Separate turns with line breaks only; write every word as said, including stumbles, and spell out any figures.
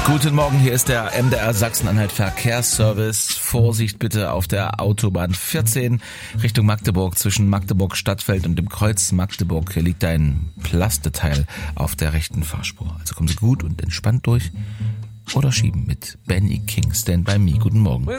Guten Morgen, hier ist der M D R Sachsen-Anhalt Verkehrsservice. Vorsicht bitte auf der Autobahn vierzehn Richtung Magdeburg. Zwischen Magdeburg Stadtfeld und dem Kreuz Magdeburg liegt ein Plasteteil auf der rechten Fahrspur. Also kommen Sie gut und entspannt durch oder schieben mit Benny King, Stand By Me. Guten Morgen.